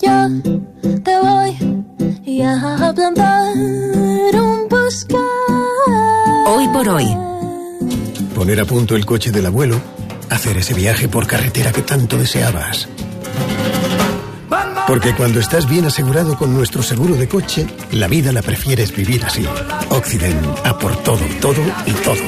Yo te voy a plantar un bosque. Hoy por hoy. Poner a punto el coche del abuelo, hacer ese viaje por carretera que tanto deseabas. Porque cuando estás bien asegurado con nuestro seguro de coche, la vida la prefieres vivir así. Occident, a por todo, todo y todo.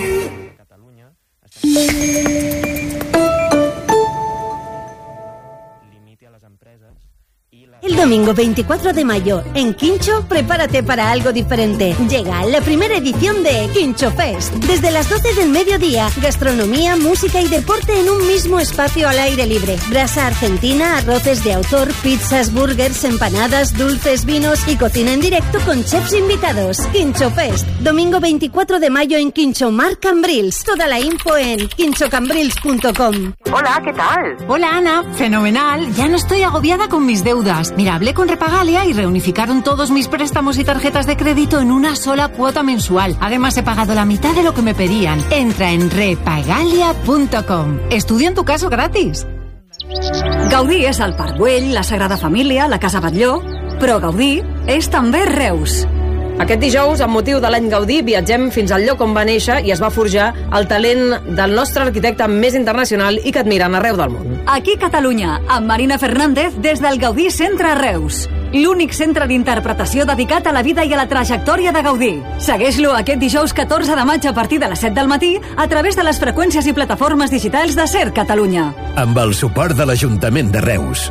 El domingo 24 de mayo, en Quincho, prepárate para algo diferente. Llega la primera edición de Quincho Fest. Desde las 12 del mediodía, gastronomía, música y deporte en un mismo espacio al aire libre. Brasa argentina, arroces de autor, pizzas, burgers, empanadas, dulces, vinos y cocina en directo con chefs invitados. Quincho Fest, domingo 24 de mayo en Quincho Mar Cambrils. Toda la info en quinchocambrils.com. Hola, ¿qué tal? Hola, Ana. Fenomenal. Ya no estoy agobiada con mis deudas. Mira, hablé con Repagalia y reunificaron todos mis préstamos y tarjetas de crédito en una sola cuota mensual. Además, he pagado la mitad de lo que me pedían. Entra en repagalia.com. Estudia en tu caso gratis. Gaudí és el Parc Güell, la Sagrada Família, la Casa Batlló, però Gaudí és també Reus. Aquest dijous, amb motiu de l'any Gaudí, viatgem fins al lloc on va néixer i es va forjar el talent del nostre arquitecte més internacional i que admiren arreu del món. Aquí Catalunya, amb Marina Fernández des del Gaudí Centre Reus. L'únic centre d'interpretació dedicat a la vida i a la trajectòria de Gaudí. Segueix-lo aquest dijous 14 de maig a partir de les 7 del matí a través de les freqüències i plataformes digitals de SER Catalunya. Amb el suport de l'Ajuntament de Reus.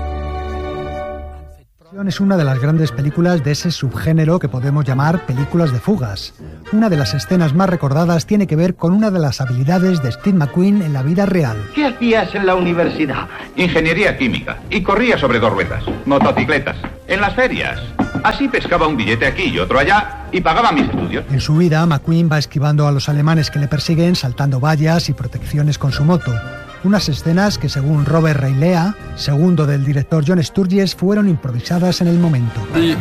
Es una de las grandes películas de ese subgénero que podemos llamar películas de fugas. Una de las escenas más recordadas tiene que ver con una de las habilidades de Steve McQueen en la vida real. ¿Qué hacías en la universidad? Ingeniería química. Y corría sobre 2 ruedas. Motocicletas. En las ferias. Así pescaba un billete aquí y otro allá y pagaba mis estudios. En su vida, McQueen va esquivando a los alemanes que le persiguen, saltando vallas y protecciones con su moto. Unas escenas que, según Robert Reilea, segundo del director John Sturges, fueron improvisadas en el momento.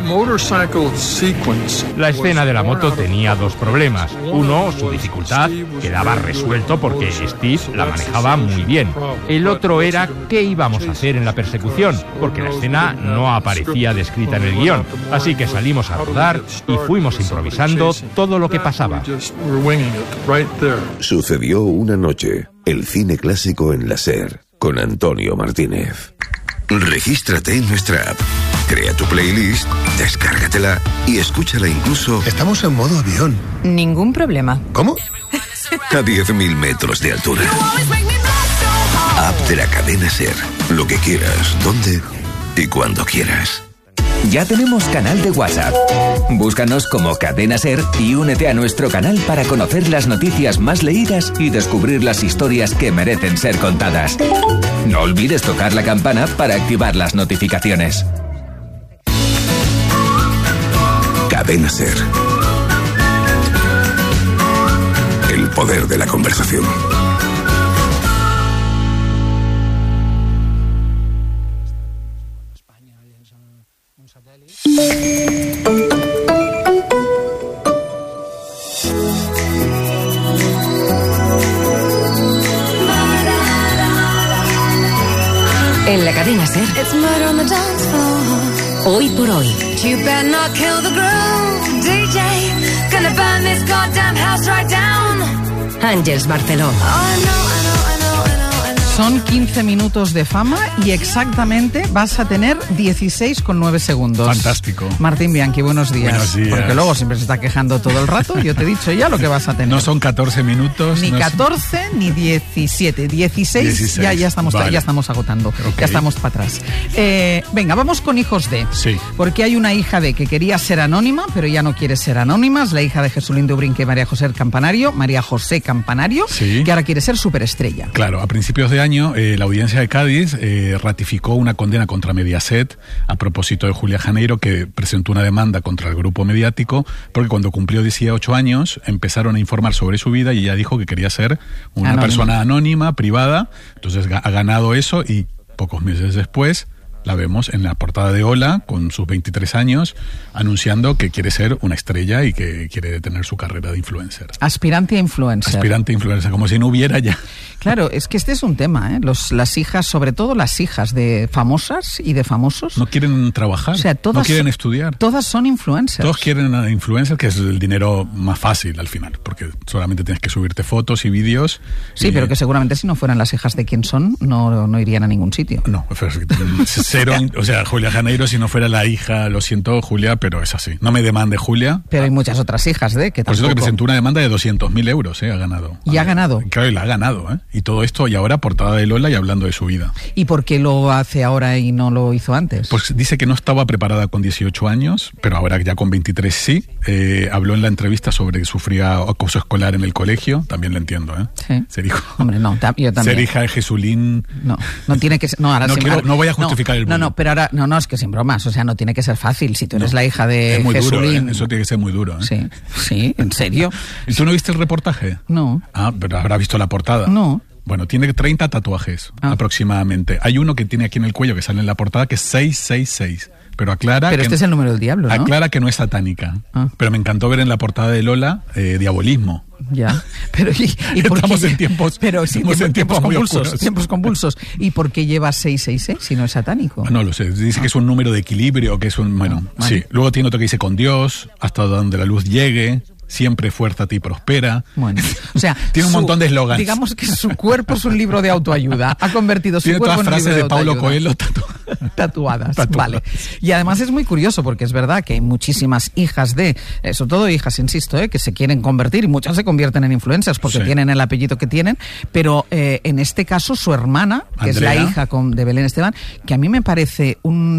La escena de la moto tenía 2 problemas. Uno, su dificultad, quedaba resuelto porque Steve la manejaba muy bien. El otro era qué íbamos a hacer en la persecución, porque la escena no aparecía descrita en el guión. Así que salimos a rodar y fuimos improvisando todo lo que pasaba. Sucedió una noche. El cine clásico en la SER, con Antonio Martínez. Regístrate en nuestra app, crea tu playlist, descárgatela y escúchala incluso... Estamos en modo avión. Ningún problema. ¿Cómo? A 10.000 metros de altura. App de la cadena SER. Lo que quieras, donde y cuando quieras. Ya tenemos canal de WhatsApp. Búscanos como Cadena SER y únete a nuestro canal para conocer las noticias más leídas y descubrir las historias que merecen ser contadas. No olvides tocar la campana para activar las notificaciones. Cadena SER. El poder de la conversación. En la cadena SER. Hoy por hoy. Ángeles Barceló. Son 15 minutos de fama y exactamente vas a tener 16,9 segundos. Fantástico. Martín Bianchi, buenos días. Buenos días. Porque luego siempre se está quejando todo el rato. Yo te he dicho ya lo que vas a tener. No son 14 minutos. Ni no 14 ni 17. 16. Ya estamos, vale. Ya estamos agotando. Okay. Ya estamos para atrás. Venga, vamos con hijos de. Sí. Porque hay una hija de que quería ser anónima, pero ya no quiere ser anónima. Es la hija de Jesulín de Ubrinque y María José Campanario, sí. Que ahora quiere ser superestrella. Claro, a principios de año la audiencia de Cádiz ratificó una condena contra Mediaset a propósito de Julia Janeiro, que presentó una demanda contra el grupo mediático porque cuando cumplió 18 años empezaron a informar sobre su vida y ella dijo que quería ser una persona anónima, privada. Entonces ha ganado eso y pocos meses después la vemos en la portada de Hola, con sus 23 años, anunciando que quiere ser una estrella y que quiere tener su carrera de influencer. Aspirante a influencer. Aspirante a influencer, como si no hubiera ya. Claro, es que este es un tema, ¿eh? Las hijas, sobre todo las hijas de famosas y de famosos. No quieren trabajar, o sea, todas, no quieren estudiar. Todas son influencers. Todos quieren influencer, que es el dinero más fácil al final, porque solamente tienes que subirte fotos y vídeos. Sí, pero que seguramente si no fueran las hijas de quien son, no irían a ningún sitio. No, cero, o sea, Julia Janeiro, si no fuera la hija, lo siento, Julia, pero es así. No me demande Julia. Pero hay muchas otras hijas que tampoco. Por cierto, que presentó una demanda de 200.000 euros, ha ganado. Y ha ganado. Claro, y la ha ganado, Y todo esto, y ahora portada de Lola y hablando de su vida. ¿Y por qué lo hace ahora y no lo hizo antes? Pues dice que no estaba preparada con 18 años, pero ahora ya con 23 sí. Habló en la entrevista sobre que sufría acoso escolar en el colegio, también lo entiendo, Sí. Ser hijo. Hombre, no, yo también. Ser hija de Jesulín. No tiene que ser. No, ahora no voy a justificar el bullying. No, pero ahora, no, es que sin bromas, o sea, no tiene que ser fácil. Si tú eres la hija de es muy Jesulín. Duro, Eso tiene que ser muy duro, Sí, ¿en serio? ¿Y tú no viste el reportaje? No. Ah, pero habrá visto la portada. No. Bueno, tiene 30 tatuajes aproximadamente. Hay uno que tiene aquí en el cuello que sale en la portada que es 666. Pero aclara. Pero este es el número del diablo, ¿no? Aclara que no es satánica. Pero me encantó ver en la portada de Lola diabolismo. Ya. Pero ¿y por estamos qué? en tiempos. Pero sí, en tiempos convulsos. Tiempos convulsos. ¿Y por qué lleva 666 si no es satánico? No lo sé. Dice que es un número de equilibrio, que es un. Bueno, vale. Sí. Luego tiene otro que dice con Dios, hasta donde la luz llegue. Siempre fuérzate y prospera. Bueno, o sea, tiene un montón de eslogans. Digamos que su cuerpo es un libro de autoayuda. Ha convertido su tiene cuerpo en un libro de Tiene todas frases de Paulo Coelho tatuadas. Vale. Y además es muy curioso porque es verdad que hay muchísimas hijas sobre todo hijas, insisto, que se quieren convertir y muchas se convierten en influencers porque tienen el apellido que tienen, pero en este caso su hermana, que Andrea, es la hija de Belén Esteban, que a mí me parece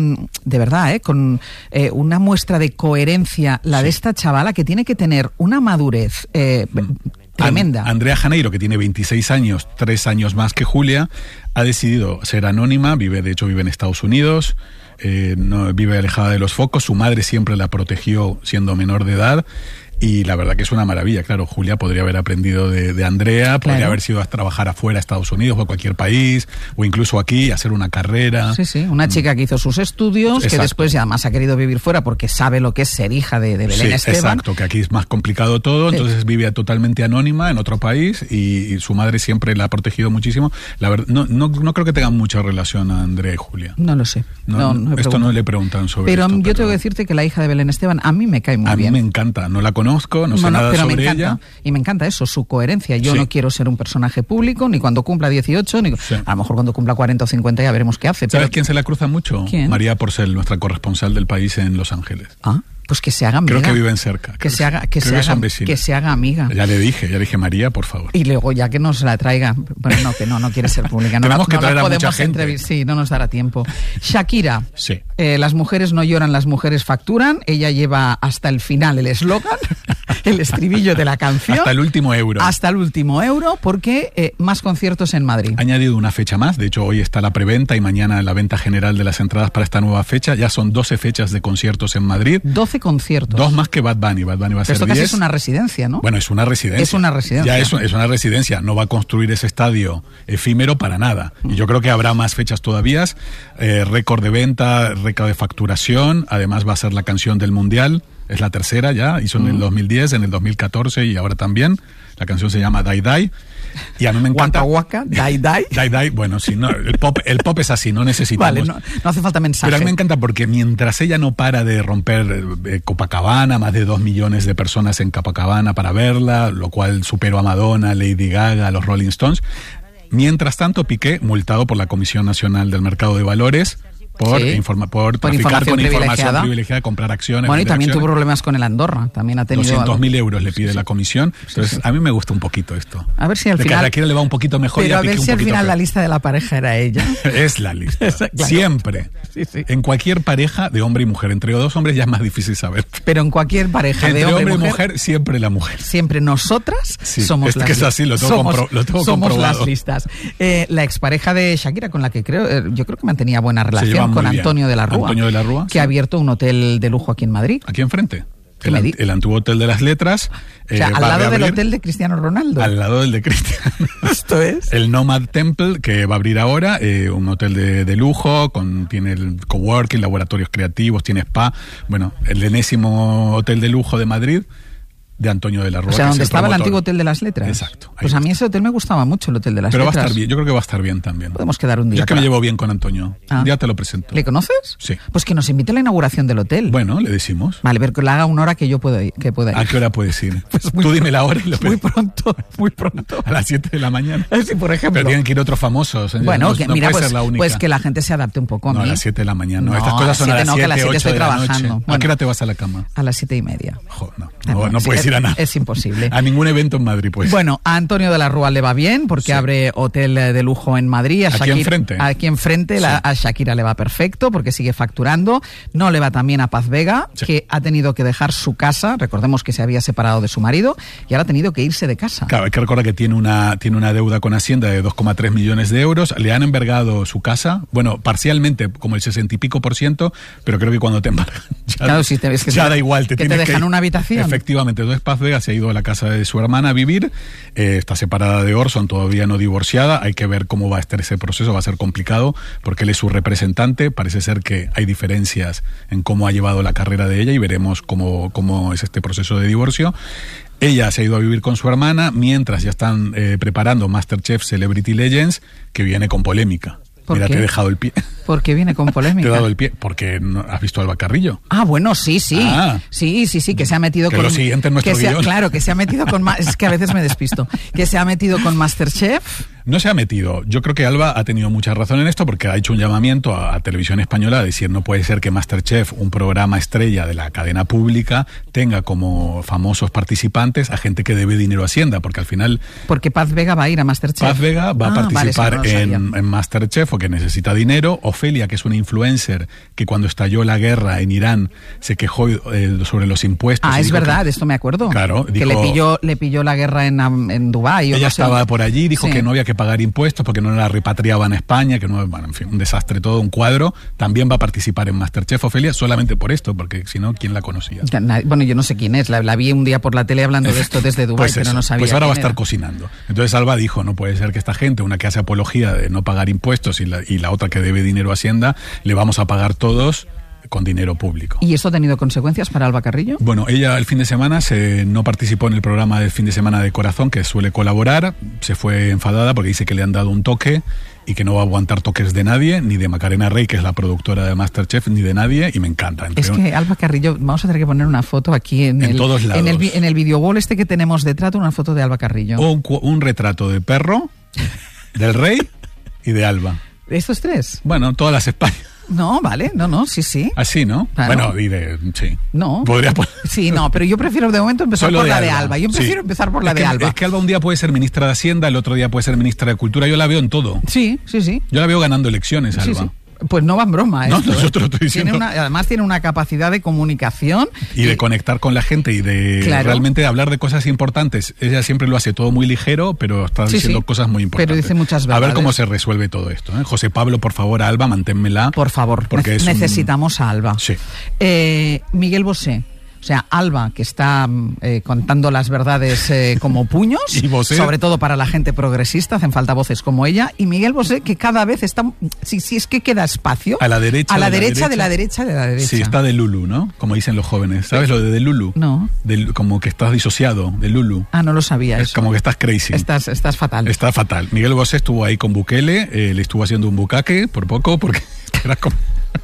de verdad, con una muestra de coherencia de esta chavala que tiene que tener una madurez tremenda. Andrea Janeiro, que tiene 26 años, 3 años más que Julia, ha decidido ser anónima, vive en Estados Unidos, no, vive alejada de los focos, su madre siempre la protegió siendo menor de edad. Y la verdad que es una maravilla, claro. Julia podría haber aprendido de Andrea, podría haber sido a trabajar afuera, a Estados Unidos o a cualquier país, o incluso aquí, hacer una carrera. Sí, una chica que hizo sus estudios, Exacto. Que después y además ha querido vivir fuera porque sabe lo que es ser hija de Belén Esteban. Exacto, que aquí es más complicado todo, entonces vive totalmente anónima en otro país y su madre siempre la ha protegido muchísimo. La verdad, no creo que tengan mucha relación a Andrea y Julia. No lo sé. Esto no le preguntan sobre pero esto. Yo tengo que decirte que la hija de Belén Esteban a mí me cae muy bien. A mí me encanta, no la conozco, no sé nada pero sobre me encanta, ella. Y me encanta eso, su coherencia. Yo no quiero ser un personaje público, ni cuando cumpla 18, ni a lo mejor cuando cumpla 40 o 50 ya veremos qué hace. ¿Sabes quién se la cruza mucho? ¿Quién? María Porcel, nuestra corresponsal del país en Los Ángeles. Pues que se haga amiga. Creo que viven cerca. Que se haga amiga. Ya le dije, María, por favor. Y luego ya que nos la traiga. Bueno, no quiere ser pública. Tenemos que traer a mucha gente. Sí, no nos dará tiempo. Shakira. Sí. Las mujeres no lloran, las mujeres facturan. Ella lleva hasta el final el eslogan, el estribillo de la canción. Hasta el último euro. Hasta el último euro, porque más conciertos en Madrid. Ha añadido una fecha más. De hecho, hoy está la preventa y mañana la venta general de las entradas para esta nueva fecha. Ya son 12 fechas de conciertos en Madrid. 12 conciertos. 2 más que Bad Bunny. Bad Bunny va a ser 10. Esto casi es una residencia, ¿no? Bueno, es una residencia. Es una residencia. Ya es una residencia. No va a construir ese estadio efímero para nada. Y yo creo que habrá más fechas todavía. Récord de venta, récord de facturación. Además va a ser la canción del Mundial. Es la tercera ya. Hizo en el 2010, en el 2014 y ahora también. La canción se llama Die Die. Y a mí me encanta. Waka Waka, Die Die. Die Die, bueno, sí, no, el pop es así, no necesitamos. Vale, no hace falta mensaje. Pero a mí me encanta porque mientras ella no para de romper Copacabana, más de 2 millones de personas en Copacabana para verla, lo cual superó a Madonna, Lady Gaga, a los Rolling Stones. Mientras tanto, Piqué, multado por la Comisión Nacional del Mercado de Valores, por traficar con información privilegiada, comprar acciones. Bueno, y también tuvo problemas con el Andorra. También ha tenido 200.000 euros le pide la comisión. Entonces, a mí me gusta un poquito esto. A ver si al de final. Que a Shakira le va un poquito mejor. Pero y a ver si al final la lista de la pareja era ella. Es la lista. Claro. Siempre. Sí. En cualquier pareja de hombre y mujer. Entre 2 hombres ya es más difícil saber. Pero en cualquier pareja entre de hombre y mujer, siempre la mujer. Siempre nosotras somos las listas. Es así, lo tengo comprobado. Somos las listas. La expareja de Shakira, con la que yo creo que mantenía buena relación, con Antonio de la Rúa, Antonio de la Rúa, que ha abierto un hotel de lujo aquí en Madrid. ¿Aquí enfrente? el antiguo Hotel de las Letras. O sea, al lado del hotel de Cristiano Ronaldo. Al lado del de Cristiano. Esto es. El Nomad Temple, que va a abrir ahora, un hotel de lujo, tiene el coworking, laboratorios creativos, tiene spa. Bueno, el enésimo hotel de lujo de Madrid, de Antonio de la Rúa. O sea, donde estaba el antiguo Hotel de las Letras. Exacto. Pues a mí ese hotel me gustaba mucho, el Hotel de las Letras. Pero va a estar bien, yo creo que va a estar bien también. Podemos quedar un día. Yo es que me llevo bien con Antonio. Un día te lo presento. ¿Le conoces? Sí. Pues que nos invite a la inauguración del hotel. Bueno, le decimos. Vale, pero que le haga una hora que yo pueda ir. ¿A qué hora puedes ir? Pues tú dime la hora y lo muy pronto. A las 7 de la mañana. Sí, por ejemplo. Pero tienen que ir otros famosos. Bueno, no, que no mira, puede ser la única. Pues que la gente se adapte un poco a mí. No, a las 7 de la mañana. No, estas cosas son a las 7, que a las 7 estoy trabajando. Bueno, ¿a qué hora te vas a la cama? A las 7:30. No puedes ir a nada. Es imposible. A ningún evento en Madrid, pues. Bueno, a Antonio de la Rúa le va bien porque abre hotel de lujo en Madrid. Aquí enfrente. Aquí enfrente a Shakira le va perfecto porque sigue facturando. No le va también a Paz Vega, que ha tenido que dejar su casa. Recordemos que se había separado de su marido y ahora ha tenido que irse de casa. Claro, hay que recordar que tiene una deuda con Hacienda de 2,3 millones de euros. Le han embargado su casa, bueno, parcialmente, como el 60 y pico %, pero creo que cuando te embargan ya da igual. Te dejan una habitación. Efectivamente. Entonces Paz Vega se ha ido a la casa de su hermana a vivir. Está separada de Orson, todavía no divorciada. Hay que ver cómo va a estar ese proceso. Va a ser complicado porque él es su representante. Parece ser que hay diferencias en cómo ha llevado la carrera de ella y veremos cómo es este proceso de divorcio. Ella se ha ido a vivir con su hermana mientras ya están preparando MasterChef Celebrity Legends, que viene con polémica. Mira, te he dejado el pie. ¿Por qué viene con polémica? Te he dado el pie porque has visto a Alba Carrillo. Ah, bueno, sí. Sí, que se ha metido que con... lo siguiente en nuestro guión. Claro, que se ha metido con... Es que a veces me despisto. Que se ha metido con MasterChef. No se ha metido. Yo creo que Alba ha tenido mucha razón en esto porque ha hecho un llamamiento a Televisión Española a decir no puede ser que MasterChef, un programa estrella de la cadena pública, tenga como famosos participantes a gente que debe dinero a Hacienda, porque al final... Porque Paz Vega va a ir a MasterChef. Paz Vega va a participar en MasterChef porque necesita dinero. Ofelia, que es una influencer que cuando estalló la guerra en Irán se quejó sobre los impuestos. Ah, es verdad, de esto me acuerdo. Claro. Que le pilló la guerra en Dubái. Ella estaba por allí, dijo que no había que pagar impuestos porque no la repatriaban a España, que no, bueno, en fin, un desastre todo, un cuadro. También va a participar en MasterChef Ofelia solamente por esto, porque si no, ¿quién la conocía? Bueno, yo no sé quién es, la vi un día por la tele hablando de esto desde Dubái, pues pero no sabía. Pues ahora va a estar cocinando. Entonces Alba dijo, no puede ser que esta gente, una que hace apología de no pagar impuestos y la otra que debe dinero a Hacienda, le vamos a pagar todos con dinero público. ¿Y esto ha tenido consecuencias para Alba Carrillo? Bueno, ella el fin de semana no participó en el programa del fin de semana de Corazón, que suele colaborar, se fue enfadada porque dice que le han dado un toque y que no va a aguantar toques de nadie, ni de Macarena Rey, que es la productora de MasterChef, ni de nadie, y me encanta. Es que Alba Carrillo, vamos a tener que poner una foto aquí en todos lados. En el videowall este que tenemos de trato, una foto de Alba Carrillo. Un retrato de perro, del rey y de Alba. ¿Estos tres? Bueno, todas las Españas. No, vale, no, sí. Así, ¿no? Claro. Bueno, sí. No. Podría poner... Sí, no, pero yo prefiero de momento empezar por la de Alba. Yo prefiero empezar por la de Alba. Es que Alba un día puede ser ministra de Hacienda, el otro día puede ser ministra de Cultura. Yo la veo en todo. Sí. Yo la veo ganando elecciones, Alba. Sí. Pues no va en broma esto. No, nosotros estoy diciendo... Además tiene una capacidad de comunicación. Y de conectar con la gente y de realmente hablar de cosas importantes. Ella siempre lo hace todo muy ligero, pero está diciendo cosas muy importantes. Pero dice muchas verdades. A ver cómo se resuelve todo esto. José Pablo, por favor, a Alba, manténmela. Por favor, porque necesitamos a Alba. Sí. Miguel Bosé. O sea, Alba, que está contando las verdades como puños, sobre todo para la gente progresista, hacen falta voces como ella, y Miguel Bosé, que cada vez está, si es que queda espacio, a la derecha, de la derecha. Sí, está de Lulu, ¿no? Como dicen los jóvenes. ¿Sabes lo de Lulu? No. Como que estás disociado, de Lulu. Ah, no lo sabía Es eso. como que estás crazy. Estás fatal. Está fatal. Miguel Bosé estuvo ahí con Bukele, le estuvo haciendo un bucaque por poco, porque era como...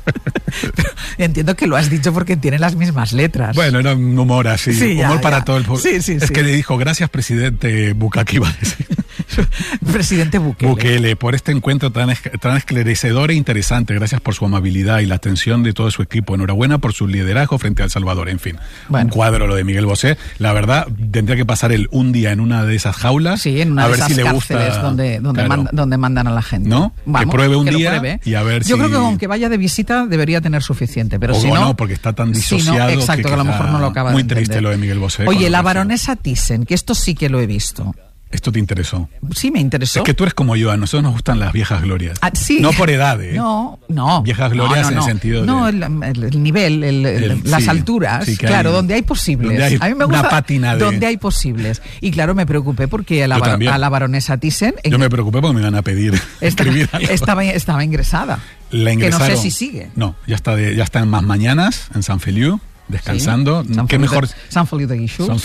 Entiendo que lo has dicho porque tiene las mismas letras. Bueno, era un humor así, humor para todo el pueblo. Sí. Que le dijo, gracias presidente Bukake, iba a decir. Presidente Bukele, por este encuentro tan esclarecedor e interesante. Gracias por su amabilidad y la atención de todo su equipo. Enhorabuena por su liderazgo frente a El Salvador. En fin, un cuadro lo de Miguel Bosé. La verdad, tendría que pasar él un día en una de esas jaulas. Sí, en una de esas cárceles donde mandan a la gente. ¿No? Vamos, que pruebe un día y a ver Yo creo que aunque vaya de visita debería tener suficiente, pero o si no, porque está tan disociado. Exacto, que a lo mejor no lo acaba muy de entender. triste lo de Miguel Bosé. Oye, la baronesa Thyssen, que esto sí que lo he visto. Esto te interesó. Sí, me interesó. Es que tú eres como yo, a nosotros nos gustan las viejas glorias. Ah, sí. No por edad, ¿eh? No. Viejas glorias en el sentido de... No, el nivel, las alturas, sí, claro, donde hay posibles. Donde hay a mí me gusta una pátina de... donde hay posibles. Y claro, me preocupé porque a la baronesa Thyssen... Yo me preocupé porque me iban a pedir escribir algo. Estaba ingresada. La ingresaron. Que no sé si sigue. No, ya está en Más Mañanas, en Sant Feliu, descansando. Sí. Qué mejor. Sant Feliu de Guíxols.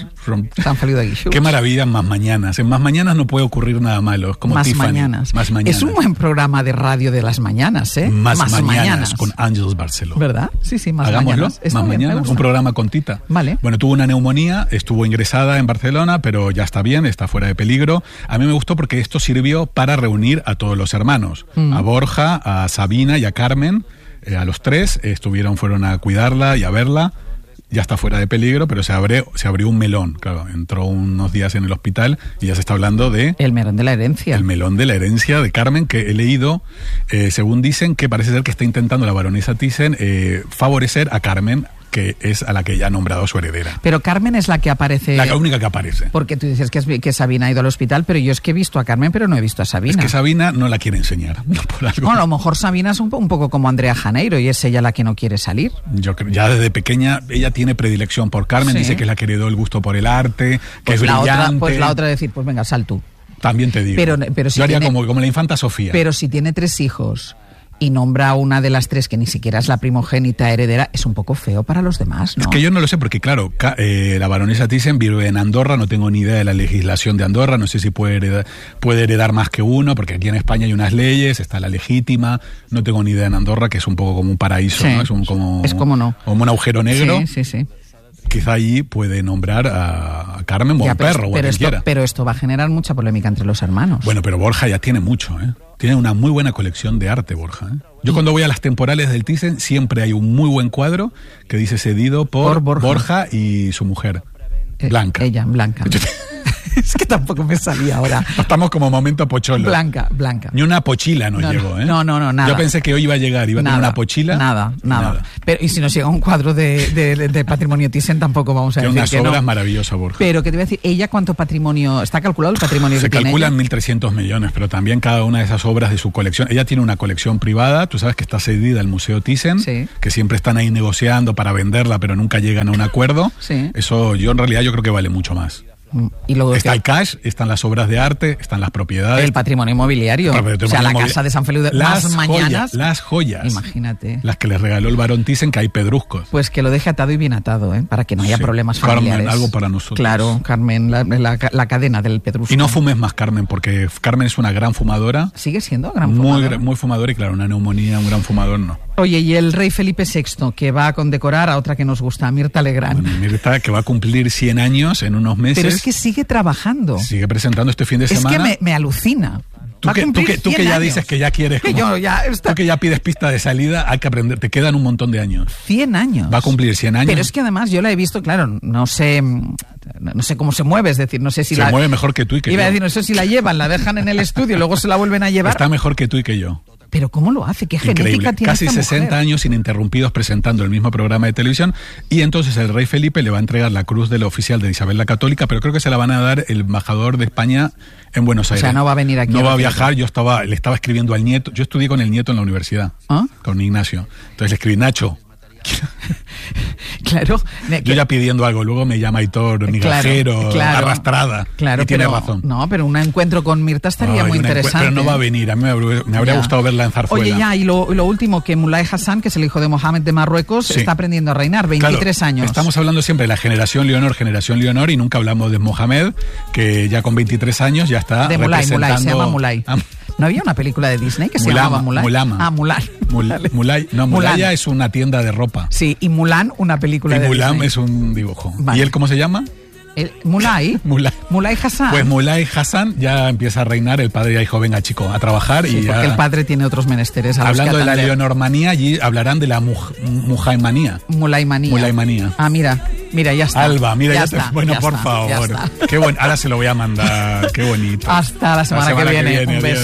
Sant Feliu de Guíxols. Qué maravilla Más Mañanas. En Más Mañanas no puede ocurrir nada malo. Es como Más Tiffany. Mañanas. Más Mañanas. Es un buen programa de radio de las mañanas, ¿eh? Más mañanas con Ángeles Barceló. ¿Verdad? Sí, Más Hagámoslo. Mañanas. Más Mañanas. Un programa con Tita. Vale. Bueno, tuvo una neumonía, estuvo ingresada en Barcelona, pero ya está bien, está fuera de peligro. A mí me gustó porque esto sirvió para reunir a todos los hermanos. A Borja, a Sabina y a Carmen. A los tres fueron a cuidarla y a verla. Ya está fuera de peligro, pero se abrió un melón. Claro, entró unos días en el hospital y ya se está hablando de... El melón de la herencia. El melón de la herencia de Carmen, que he leído, según dicen, que parece ser que está intentando la baronesa Thyssen favorecer a Carmen, que es a la que ya ha nombrado su heredera. Pero Carmen es la que aparece... La única que aparece. Porque tú dices que Sabina ha ido al hospital, pero yo es que he visto a Carmen, pero no he visto a Sabina. Es que Sabina no la quiere enseñar, no por algo. Bueno, a lo mejor Sabina es un poco como Andrea Janeiro y es ella la que no quiere salir. Yo creo, ya desde pequeña, ella tiene predilección por Carmen, dice que es la que heredó el gusto por el arte, que es brillante. La otra decir, pues venga, sal tú. También te digo. Pero si yo haría como la infanta Sofía. Pero si tiene 3 hijos... y nombra a una de las 3 que ni siquiera es la primogénita heredera, es un poco feo para los demás, ¿no? Es que yo no lo sé, porque claro, la baronesa Thyssen vive en Andorra, no tengo ni idea de la legislación de Andorra, no sé si puede heredar más que uno, porque aquí en España hay unas leyes, está la legítima, no tengo ni idea en Andorra, que es un poco como un paraíso, ¿no? Es como no. Como un agujero negro. Sí. Quizá allí puede nombrar a Carmen o a un perro o a quien quiera. Pero esto va a generar mucha polémica entre los hermanos. Bueno, pero Borja ya tiene mucho, ¿eh? Tiene una muy buena colección de arte, Borja, ¿eh? Yo cuando voy a las temporales del Thyssen siempre hay un muy buen cuadro que dice cedido por Borja y su mujer, Blanca. Ella, Blanca. Es que tampoco me salía ahora. Estamos como momento pocholo. Blanca. Ni una pochila llego, ¿eh? No, nada. Yo pensé que hoy iba a llegar, iba a tener una pochila. Nada. Pero, y si nos llega un cuadro de patrimonio Thyssen, tampoco vamos a decir que no. Tiene unas obras maravillosas, Borja. Pero que te voy a decir, ¿ella cuánto patrimonio? ¿Está calculado el patrimonio que tiene? Se calculan 1.300 millones, pero también cada una de esas obras de su colección. Ella tiene una colección privada, tú sabes que está cedida al Museo Thyssen, que siempre están ahí negociando para venderla, pero nunca llegan a un acuerdo. Sí. Eso yo creo que vale mucho más. Y luego está el cash, están las obras de arte, están las propiedades. El patrimonio inmobiliario. O sea, la casa de Sant Feliu de Más Mañanas. Las joyas. Imagínate. Las que les regaló el barón Thyssen, que hay pedruscos. Pues que lo deje atado y bien atado, ¿eh? Para que no haya problemas familiares. Carmen, algo para nosotros. Claro, Carmen, la cadena del pedrusco. Y no fumes más, Carmen, porque Carmen es una gran fumadora. ¿Sigue siendo gran fumadora? Muy fumadora y claro, una neumonía, un gran fumador no. Oye, y el rey Felipe VI, que va a condecorar a otra que nos gusta, a Mirta Legrand. Bueno, Mirta, que va a cumplir 100 años en unos meses. Pero es que sigue trabajando. Sigue presentando este fin de semana. Es que me alucina. Tú que ya dices que ya quieres, tú que ya pides pista de salida, hay que aprender, te quedan un montón de años. 100 años. Va a cumplir 100 años. Pero es que además yo la he visto, claro, no sé cómo se mueve, es decir, no sé si se mueve mejor que tú y que yo. Iba a decir, no sé si la llevan, la dejan en el estudio, luego se la vuelven a llevar. Está mejor que tú y que yo. Pero ¿cómo lo hace? ¿Qué Increíble. Genética tiene Casi esta 60 mujer? años ininterrumpidos presentando el mismo programa de televisión y entonces el rey Felipe le va a entregar la cruz del oficial de Isabel la Católica, pero creo que se la van a dar el embajador de España en Buenos Aires. O sea, no va a venir aquí. No va a viajar, le estaba escribiendo al nieto, yo estudié con el nieto en la universidad, con Ignacio. Entonces le escribí, Nacho. Claro. Yo ya pidiendo algo, luego me llama Aitor, migajero, arrastrada. Claro, y tiene razón. No, pero un encuentro con Mirta estaría muy interesante. Pero no va a venir, a mí me habría gustado verla en Zarzuela. Oye, y lo último, que Mulay Hassan, que es el hijo de Mohammed de Marruecos, está aprendiendo a reinar, 23 años. Estamos hablando siempre de la generación Leonor, y nunca hablamos de Mohammed, que ya con 23 años ya está de Mulay, representando... se llama Mulay. ¿No había una película de Disney que se llamaba Mulay? Mulan. Mulan. Mulan es una tienda de ropa. Sí, y Mulan, una película de Mulan Disney. es un dibujo. Vale. ¿Y él cómo se llama? Mulay Hassan. Pues Mulay Hassan ya empieza a reinar, el padre ya dijo, venga chico, a trabajar y ya... porque el padre tiene otros menesteres. Hablando de la Leonormanía, allí hablarán de la Mujaimanía. Mulaymanía. Ah, mira, ya está. Alba, mira, ya está. Bueno, ya por está, favor. Qué bueno, ahora se lo voy a mandar, qué bonito. Hasta la semana que viene. Un beso.